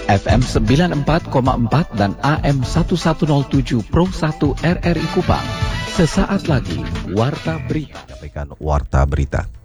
FM 94,4 dan AM 1107 Pro 1 RRI Kupang. Sesaat lagi Warta Berita. Sampaikan Warta Berita.